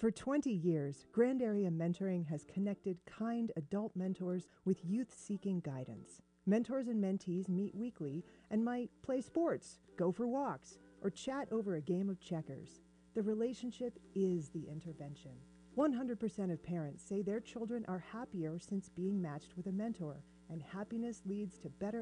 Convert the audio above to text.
For 20 years, Grand Area Mentoring has connected kind adult mentors with youth-seeking guidance. Mentors and mentees meet weekly and might play sports, go for walks, or chat over a game of checkers. The relationship is the intervention. 100% of parents say their children are happier since being matched with a mentor, and happiness leads to better